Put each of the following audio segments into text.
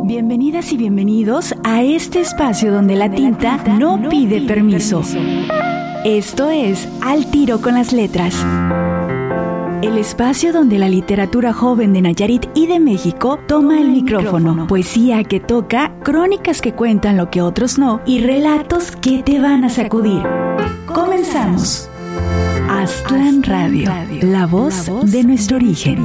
Bienvenidas y bienvenidos a este espacio donde la tinta no pide permiso. Esto es Al Tiro con las Letras. El espacio donde la literatura joven de Nayarit y de México toma el micrófono. Poesía que toca, crónicas que cuentan lo que otros no y relatos que te van a sacudir. Comenzamos. Aztlán Radio, la voz de nuestro origen.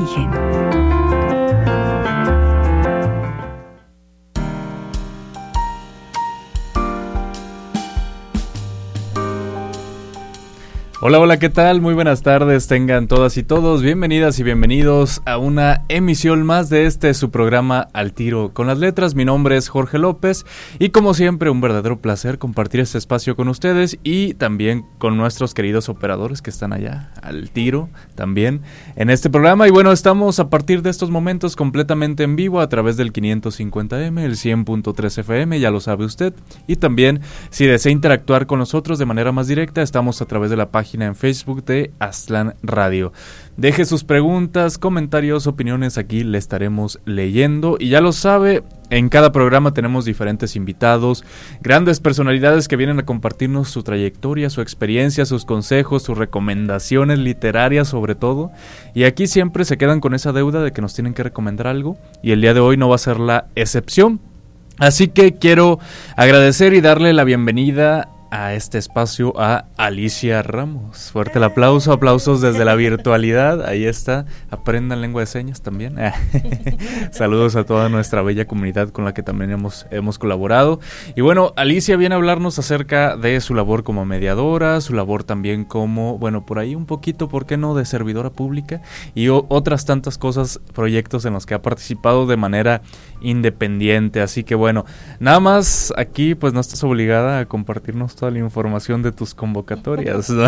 Hola, hola, ¿qué tal? Muy buenas tardes, tengan todas y todos bienvenidas y bienvenidos a una emisión más de su programa Al Tiro con las Letras. Mi nombre es Jorge López y como siempre un verdadero placer compartir este espacio con ustedes y también con nuestros queridos operadores que están allá al tiro también en este programa. Y bueno, estamos a partir de estos momentos completamente en vivo a través del 550M, el 100.3 FM, ya lo sabe usted. Y también si desea interactuar con nosotros de manera más directa, estamos a través de la página en Facebook de Aztlán Radio. Deje sus preguntas, comentarios, opiniones, aquí le estaremos leyendo. Y ya lo sabe, en cada programa tenemos diferentes invitados, grandes personalidades que vienen a compartirnos su trayectoria, su experiencia, sus consejos, sus recomendaciones literarias sobre todo. Y aquí siempre se quedan con esa deuda de que nos tienen que recomendar algo, y el día de hoy no va a ser la excepción. Así que quiero agradecer y darle la bienvenida a este espacio a Alicia Ramos. Fuerte el aplauso, aplausos desde la virtualidad, ahí está, aprendan lengua de señas también. Saludos a toda nuestra bella comunidad con la que también hemos colaborado. Y bueno, Alicia viene a hablarnos acerca de su labor como mediadora, su labor también como, bueno, por ahí un poquito, ¿por qué no?, de servidora pública y otras tantas cosas, proyectos en los que ha participado de manera independiente. Así que bueno, nada más aquí pues no estás obligada a compartirnos toda la información de tus convocatorias, ¿no?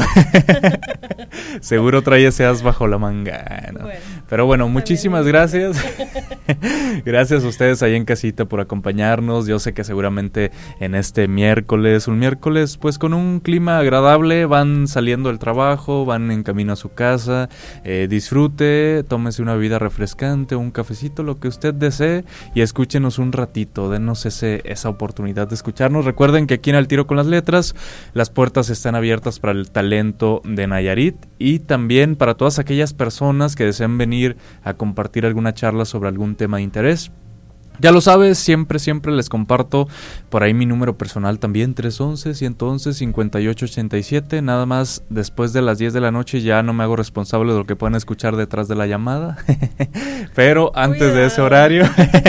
Seguro traes ese as bajo la manga, ¿no? Bueno, pero bueno, muchísimas gracias. Gracias a ustedes ahí en casita por acompañarnos. Yo sé que seguramente en un miércoles pues con un clima agradable, van saliendo del trabajo, van en camino a su casa. Disfrute, tómese una bebida refrescante, un cafecito, lo que usted desee, y escúchenos un ratito, denos esa oportunidad de escucharnos. Recuerden que aquí en Al Tiro con las Letras las puertas están abiertas para el talento de Nayarit y también para todas aquellas personas que deseen venir a compartir alguna charla sobre algún tema de interés. Ya lo sabes, siempre les comparto por ahí mi número personal también, 311-111-5887, nada más después de las 10 de la noche ya no me hago responsable de lo que puedan escuchar detrás de la llamada, pero antes de ese horario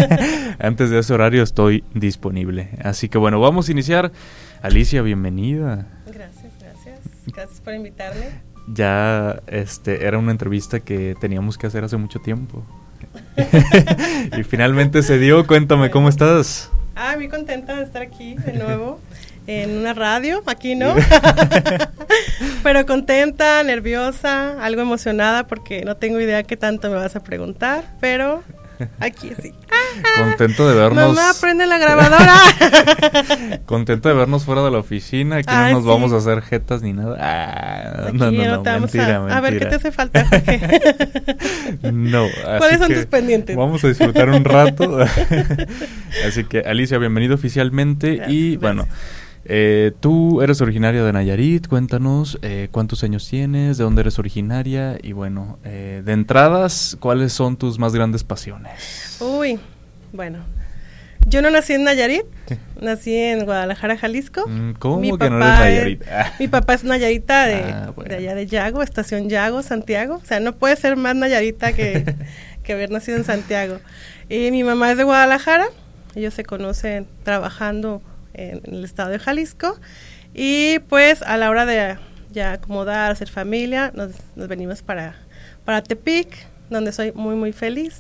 estoy disponible. Así que bueno, vamos a iniciar. Alicia, bienvenida. Gracias por invitarme. Ya era una entrevista que teníamos que hacer hace mucho tiempo. Y finalmente se dio. Cuéntame, ¿cómo estás? Muy contenta de estar aquí de nuevo en una radio, aquí no. Pero contenta, nerviosa, algo emocionada porque no tengo idea qué tanto me vas a preguntar, pero aquí sí. Contento de vernos. Mamá, prende la grabadora. Contento de vernos fuera de la oficina. Aquí no nos vamos a hacer jetas ni nada. No, mentira. A ver, ¿qué te hace falta, Jorge? No. ¿Cuáles son tus pendientes? Vamos a disfrutar un rato. Así que, Alicia, bienvenido oficialmente. Gracias. Bueno, tú eres originaria de Nayarit. Cuéntanos cuántos años tienes, de dónde eres originaria y bueno, de entradas, ¿cuáles son tus más grandes pasiones? Bueno, yo no nací en Nayarit, nací en Guadalajara, Jalisco. ¿Cómo que no eres Nayarit? Mi papá es nayarita de allá de Yago, estación Yago, Santiago. O sea, no puede ser más nayarita que haber nacido en Santiago. Y mi mamá es de Guadalajara, ellos se conocen trabajando en el estado de Jalisco, y pues a la hora de ya acomodar, hacer familia, nos venimos para Tepic, donde soy muy muy feliz.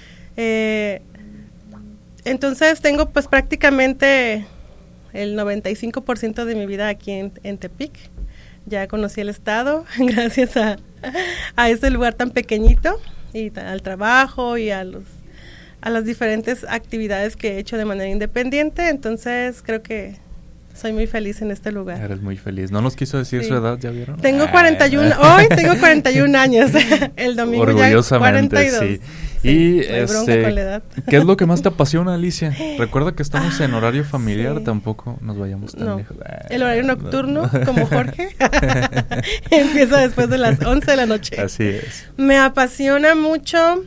Entonces tengo pues prácticamente el 95% de mi vida aquí en Tepic. Ya conocí el estado gracias a ese lugar tan pequeñito y al trabajo y a las diferentes actividades que he hecho de manera independiente. Entonces creo que Soy muy feliz en este lugar. Eres muy feliz. No nos quiso decir su edad, ¿ya vieron? Tengo 41, hoy tengo 41 años. El domingo orgullosamente, ya 42. Sí. Y bronca con la edad. ¿Qué es lo que más te apasiona, Alicia? Recuerda que estamos en horario familiar, tampoco nos vayamos tan lejos. El horario nocturno, como Jorge, empieza después de las 11 de la noche. Así es. Me apasiona mucho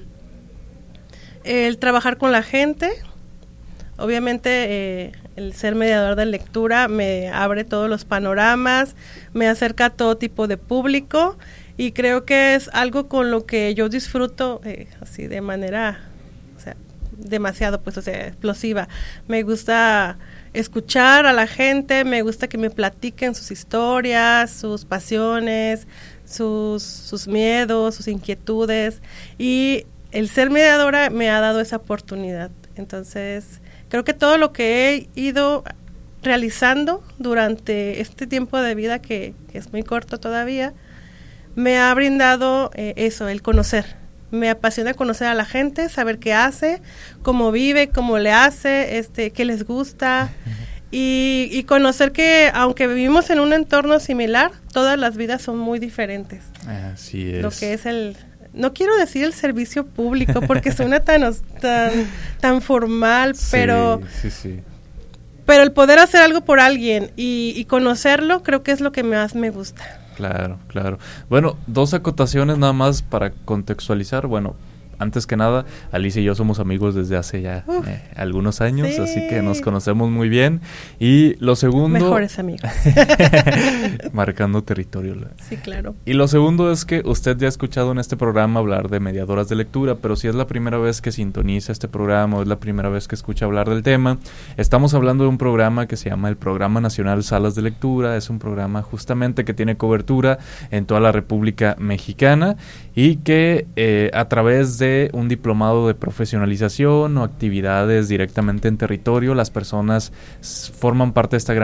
el trabajar con la gente. Obviamente, el ser mediador de lectura me abre todos los panoramas, me acerca a todo tipo de público y creo que es algo con lo que yo disfruto así de manera, o sea, demasiado, pues, o sea, explosiva. Me gusta escuchar a la gente, me gusta que me platiquen sus historias, sus pasiones, sus miedos, sus inquietudes, y el ser mediadora me ha dado esa oportunidad. Entonces, creo que todo lo que he ido realizando durante este tiempo de vida, que es muy corto todavía, me ha brindado eso, el conocer. Me apasiona conocer a la gente, saber qué hace, cómo vive, cómo le hace, qué les gusta, y conocer que aunque vivimos en un entorno similar, todas las vidas son muy diferentes. Así es. Lo que es no quiero decir el servicio público porque suena tan formal, sí, pero sí. Pero el poder hacer algo por alguien y conocerlo, creo que es lo que más me gusta. Claro. Bueno, 2 acotaciones nada más para contextualizar. Bueno, antes que nada, Alicia y yo somos amigos desde hace ya algunos años, sí. Así que nos conocemos muy bien. Y lo segundo... Mejores amigos. Marcando territorio. Sí, claro. Y lo segundo es que usted ya ha escuchado en este programa hablar de mediadoras de lectura, pero si es la primera vez que sintoniza este programa o es la primera vez que escucha hablar del tema, estamos hablando de un programa que se llama el Programa Nacional Salas de Lectura. Es un programa justamente que tiene cobertura en toda la República Mexicana y que a través de un diplomado de profesionalización o actividades directamente en territorio, las personas forman parte de esta gran